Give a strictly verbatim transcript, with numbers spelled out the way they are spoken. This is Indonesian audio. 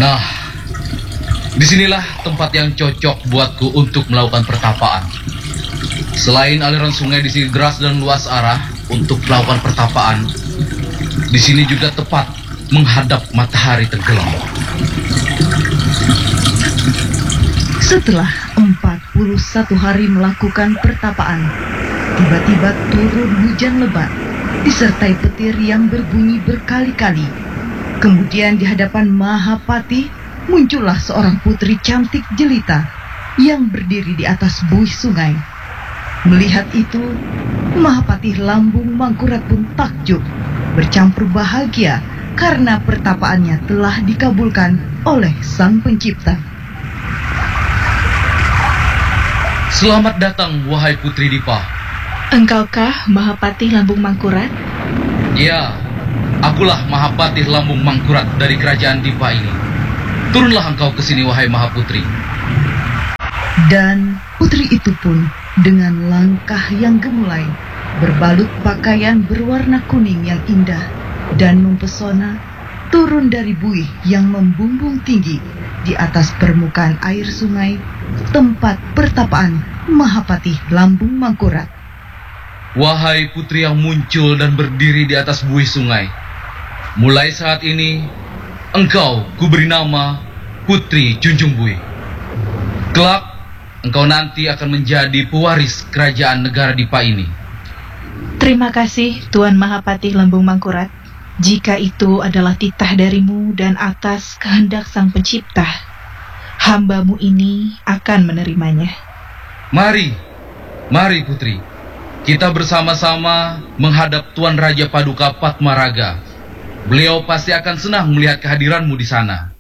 Nah, disinilah tempat yang cocok buatku untuk melakukan pertapaan. Selain aliran sungai di sini deras dan luas arah untuk melakukan pertapaan, di sini juga tepat menghadap matahari tenggelam. Setelah empat puluh satu hari melakukan pertapaan, tiba-tiba turun hujan lebat, disertai petir yang berbunyi berkali-kali. Kemudian di hadapan Mahapati, muncullah seorang putri cantik jelita yang berdiri di atas buih sungai. Melihat itu, Mahapati Lambung Mangkurat pun takjub, bercampur bahagia karena pertapaannya telah dikabulkan oleh Sang Pencipta. Selamat datang, wahai Putri Dipa. Engkaukah Mahapati Lambung Mangkurat? Ya, akulah Mahapati Lambung Mangkurat dari kerajaan Dipa ini. Turunlah engkau ke sini, wahai Mahaputri. Dan putri itu pun dengan langkah yang gemulai, berbalut pakaian berwarna kuning yang indah dan mempesona, turun dari buih yang membumbung tinggi di atas permukaan air sungai, tempat pertapaan Mahapati Lambung Mangkurat. Wahai putri yang muncul dan berdiri di atas buih sungai, mulai saat ini engkau kuberi nama Putri Junjung Buih. Kelak engkau nanti akan menjadi pewaris kerajaan negara Dipa ini. Terima kasih Tuan Mahapati Lambung Mangkurat. Jika itu adalah titah darimu dan atas kehendak Sang Pencipta, hambamu ini akan menerimanya. Mari, mari putri, kita bersama-sama menghadap Tuan Raja Paduka Patmaraga. Beliau pasti akan senang melihat kehadiranmu di sana.